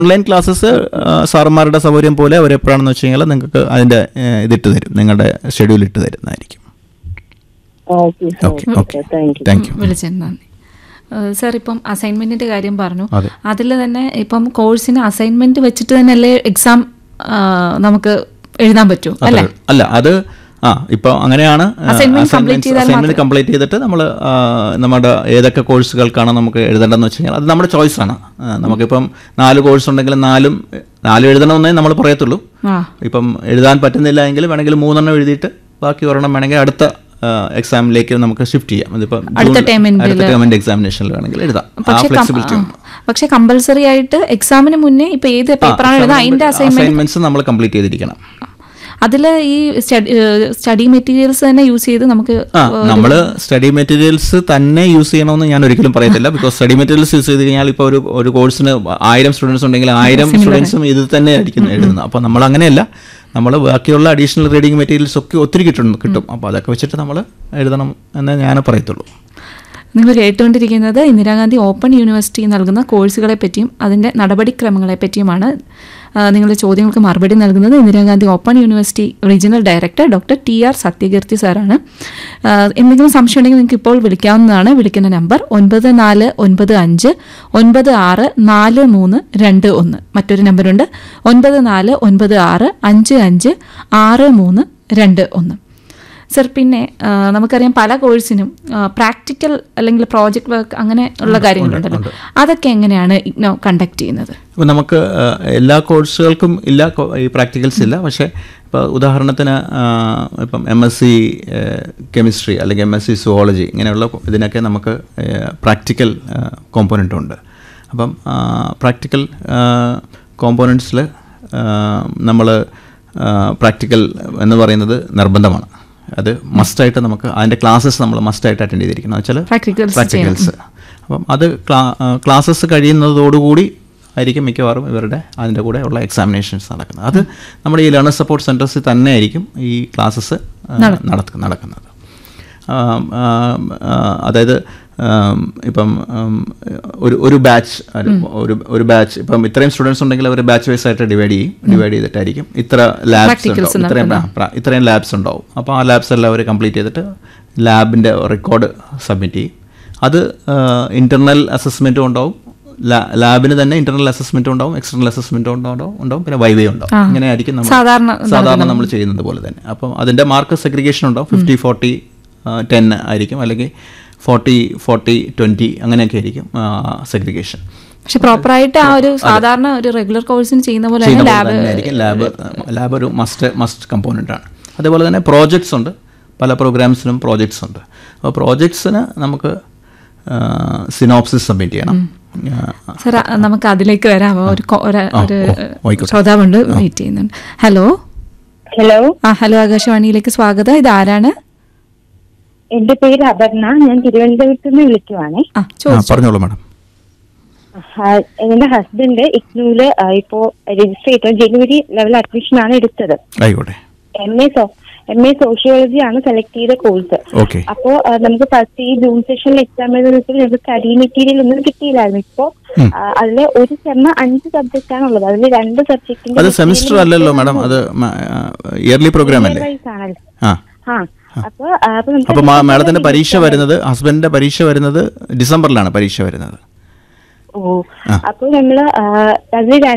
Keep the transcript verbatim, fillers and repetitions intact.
Online classes സാറന്മാരുടെ സൗകര്യം പോലെ അവരെപ്പോഴാണെന്ന് വെച്ച് കഴിഞ്ഞാൽ നിങ്ങൾക്ക് അതിൻ്റെ ഇതിട്ട് തരും, നിങ്ങളുടെ ഷെഡ്യൂൾ ഇട്ട് തരുന്നതായിരിക്കും. Okay okay thank you. വിളിച്ചത് നന്ദി. സാർ ഇപ്പം അസൈൻമെന്റിന്റെ കാര്യം പറഞ്ഞു. അതിൽ തന്നെ ഇപ്പം കോഴ്സിന് അസൈൻമെന്റ് വെച്ചിട്ട് തന്നെ അല്ലേ എക്സാം നമുക്ക് എഴുതാൻ പറ്റൂ അല്ലേ? അല്ല, അത് ആ ഇപ്പോൾ അങ്ങനെയാണ്. അസൈൻമെന്റ് കംപ്ലീറ്റ് ചെയ്തിട്ട് നമ്മൾ നമ്മുടെ ഏതൊക്കെ കോഴ്സുകൾക്കാണ് നമുക്ക് എഴുതേണ്ടതെന്ന് വെച്ച് കഴിഞ്ഞാൽ അത് നമ്മുടെ ചോയ്സാണ്. നമുക്കിപ്പം നാല് കോഴ്സ് ഉണ്ടെങ്കിൽ നാലും നാലും എഴുതണമെന്നേ നമ്മൾ പറയത്തുള്ളൂ. ഇപ്പം എഴുതാൻ പറ്റുന്നില്ല എങ്കിൽ വേണമെങ്കിൽ മൂന്നെണ്ണം എഴുതിയിട്ട് ബാക്കി ഒരെണ്ണം വേണമെങ്കിൽ അടുത്ത എക്സാമിലേക്ക് നമുക്ക് ഷിഫ്റ്റ് ചെയ്യാം. ഇതിപ്പം അടുത്ത ടേമിന്റെ എക്സാമിനേഷനിൽ വേണമെങ്കിൽ എഴുതാം. ഫ്ലെക്സിബിലിറ്റി ഉണ്ട്. പക്ഷേ കമ്പൽസറി ആയിട്ട് എക്സാമിന് മുന്നേ ഇപ്പൊ ഏത് പേപ്പറാണ് എഴുതാൻ അതിന്റെ അസൈൻമെന്റ്സ് നമ്മൾ കംപ്ലീറ്റ് ചെയ്തിരിക്കണം. അതിൽ ഈ സ്റ്റഡി മെറ്റീരിയൽസ് തന്നെ യൂസ് ചെയ്ത് നമുക്ക് നമ്മൾ സ്റ്റഡി മെറ്റീരിയൽസ് തന്നെ യൂസ് ചെയ്യണമെന്ന് ഞാൻ ഒരിക്കലും പറയത്തില്ല. ബിക്കോസ് സ്റ്റഡി മെറ്റീരിയൽസ് യൂസ് ചെയ്ത് കഴിഞ്ഞാൽ ഇപ്പോൾ ഒരു ഒരു കോഴ്സിന് ആയിരം സ്റ്റുഡൻസ് ഉണ്ടെങ്കിൽ ആയിരം സ്റ്റുഡൻസും ഇത് തന്നെ ആയിരിക്കും എഴുതുന്നത്. അപ്പോൾ നമ്മൾ അങ്ങനെയല്ല, നമ്മൾ ബാക്കിയുള്ള അഡീഷണൽ റീഡിംഗ് മെറ്റീരിയൽസ് ഒക്കെ ഒത്തിരി കിട്ടും കിട്ടും അപ്പോൾ അതൊക്കെ വെച്ചിട്ട് നമ്മൾ എഴുതണം എന്നേ ഞാൻ പറയത്തുള്ളൂ. നിങ്ങൾ കേട്ടുകൊണ്ടിരിക്കുന്നത് ഇന്ദിരാഗാന്ധി ഓപ്പൺ യൂണിവേഴ്സിറ്റി നൽകുന്ന കോഴ്സുകളെ പറ്റിയും അതിൻ്റെ നടപടിക്രമങ്ങളെ പറ്റിയുമാണ്. നിങ്ങളുടെ ചോദ്യങ്ങൾക്ക് മറുപടി നൽകുന്നത് Indira Gandhi open university regional director doctor T R Sathyakeerthi സാറാണ്. എന്തെങ്കിലും സംശയം ഉണ്ടെങ്കിൽ നിങ്ങൾക്ക് ഇപ്പോൾ വിളിക്കാവുന്നതാണ്. വിളിക്കുന്ന നമ്പർ ഒൻപത് നാല് ഒൻപത് അഞ്ച് ഒൻപത് ആറ് നാല് മൂന്ന് രണ്ട് ഒന്ന്. മറ്റൊരു നമ്പറുണ്ട് ഒൻപത് നാല് ഒൻപത് ആറ് അഞ്ച് അഞ്ച് ആറ് മൂന്ന് രണ്ട് ഒന്ന്. സർ, പിന്നെ നമുക്കറിയാം പല കോഴ്സിനും പ്രാക്ടിക്കൽ അല്ലെങ്കിൽ പ്രോജക്റ്റ് വർക്ക് അങ്ങനെ ഉള്ള കാര്യങ്ങളുണ്ടല്ലോ, അതൊക്കെ എങ്ങനെയാണ് ഇഗ്നോ കണ്ടക്ട് ചെയ്യുന്നത്? ഇപ്പോൾ നമുക്ക് എല്ലാ കോഴ്സുകൾക്കും ഇല്ല ഈ പ്രാക്ടിക്കൽസ് ഇല്ല. പക്ഷേ ഇപ്പോൾ ഉദാഹരണത്തിന് ഇപ്പം എം എസ് സി കെമിസ്ട്രി അല്ലെങ്കിൽ എം എസ് സി സുവോളജി ഇങ്ങനെയുള്ള ഇതിനൊക്കെ നമുക്ക് പ്രാക്ടിക്കൽ കോമ്പോണൻ്റ് ഉണ്ട്. അപ്പം പ്രാക്ടിക്കൽ കോമ്പോണൻറ്റ്സിൽ നമ്മൾ പ്രാക്ടിക്കൽ എന്ന് പറയുന്നത് നിർബന്ധമാണ്. അത് മസ്റ്റായിട്ട് നമുക്ക് അതിൻ്റെ ക്ലാസ്സസ് നമ്മൾ മസ്റ്റായിട്ട് അറ്റൻഡ് ചെയ്തിരിക്കണം. വെച്ചാൽ പ്രാക്ടിക്കൽസ്. അപ്പം അത് ക്ലാസ്സസ് കഴിയുന്നതോടുകൂടി ആയിരിക്കും മിക്കവാറും ഇവരുടെ അതിൻ്റെ കൂടെ ഉള്ള എക്സാമിനേഷൻസ് നടക്കുന്നത്. അത് നമ്മുടെ ഈ ലേണർ സപ്പോർട്ട് സെൻറ്റേഴ്സിൽ തന്നെ ആയിരിക്കും ഈ ക്ലാസ്സസ് നടക്കുന്നത്. അതായത് ഇപ്പം ഒരു ഒരു ബാച്ച് ഒരു ഒരു ബാച്ച് ഇപ്പം ഇത്രയും സ്റ്റുഡൻസ് ഉണ്ടെങ്കിൽ അവർ ബാച്ച് വൈസ് ആയിട്ട് ഡിവൈഡ് ചെയ്യും. ഡിവൈഡ് ചെയ്തിട്ടായിരിക്കും ഇത്ര ലാബ്സ് ഇത്രയും ഇത്രയും ലാബ്സ് ഉണ്ടാവും. അപ്പോൾ ആ ലാബ്സ് എല്ലാം അവർ കംപ്ലീറ്റ് ചെയ്തിട്ട് ലാബിൻ്റെ റെക്കോർഡ് സബ്മിറ്റ് ചെയ്യും. അത് ഇൻ്റർണൽ അസസ്മെൻറ്റും ഉണ്ടാവും, ലാബിന് തന്നെ ഇന്റർണൽ അസസ്മെന്റ് ഉണ്ടാവും, എക്സ്റ്റർണൽ അസസ്മെന്റ് ഉണ്ടാവും ഉണ്ടാവും പിന്നെ വൈവേ ഉണ്ടാവും. ഇങ്ങനെയായിരിക്കും നമ്മൾ സാധാരണ നമ്മൾ ചെയ്യുന്നത് പോലെ തന്നെ. അപ്പം അതിൻ്റെ മാർക്ക് സെഗ്രിഗേഷൻ ഉണ്ടാവും. ഫിഫ്റ്റി ഫോർട്ടി ടെൻ ആയിരിക്കും, അല്ലെങ്കിൽ ഫോർട്ടി ഫോർട്ടി ട്വൻറ്റി അങ്ങനെയൊക്കെ ആയിരിക്കും സെഗ്രിഗേഷൻ. പക്ഷെ പ്രോപ്പറായിട്ട് ആ ഒരു സാധാരണ ഒരു റെഗുലർ കോഴ്സിന് ചെയ്യുന്ന പോലെ ലാബ് ലാബ് ലാബ് ഒരു മസ്റ്റ് മസ്റ്റ് കമ്പോണൻ്റ് ആണ്. അതേപോലെ തന്നെ പ്രോജക്ട്സ് ഉണ്ട്, പല പ്രോഗ്രാംസിനും പ്രോജക്ട്സ് ഉണ്ട്. അപ്പോൾ പ്രോജക്ട്സിന് നമുക്ക് സിനോപ്സിസ് സബ്മിറ്റ് ചെയ്യണം. സാർ, നമുക്ക് അതിലേക്ക് വരാമോ? ഒരു ശ്രോതാവുണ്ട്, വെയിറ്റ് ചെയ്യുന്നുണ്ട്. ഹലോ ഹലോ ആ ഹലോ ആകാശവാണിയിലേക്ക് സ്വാഗതം. ഇത് ആരാണ്? എന്റെ പേര് അപർണ, ഞാൻ തിരുവനന്തപുരത്ത് നിന്ന് വിളിക്കുവാണേ. പറഞ്ഞോളൂ മാഡം. എന്റെ ഹസ്ബൻഡ് ഇഗ്നൂല് ഇപ്പോ രജിസ്റ്റർ ചെയ്ത ജനുവരി ലെവൽ അഡ്മിഷൻ ആണ് എടുത്തത്. M A M A sociology ആണ് സെലക്ട് ചെയ്ത കോഴ്സ്. അപ്പോ നമുക്ക് ഫസ്റ്റ് ഈ ജൂൺ സെഷനിൽ എക്സാം എഴുതുമ്പോൾ നമുക്ക് സ്റ്റഡി മെറ്റീരിയൽ ഒന്നും കിട്ടിയില്ലായിരുന്നു. ഇപ്പോ അതില് ഒരു സെമ്മ അഞ്ച് സബ്ജക്റ്റ് ആണുള്ളത്. അതിൽ രണ്ട് സബ്ജക്റ്റിന്റെ സെമിസ്റ്റർ അല്ലല്ലോ മാഡം, അത് ഇയർലി പ്രോഗ്രാം അല്ലേ? അപ്പൊ അപ്പൊ മാഡത്തിന്റെ പരീക്ഷ വരുന്നത് ഹസ്ബൻഡിന്റെ പരീക്ഷ വരുന്നത് ഡിസംബറിലാണ് പരീക്ഷ വരുന്നത്. ഓ, അപ്പൊ നമ്മള് അതിൽ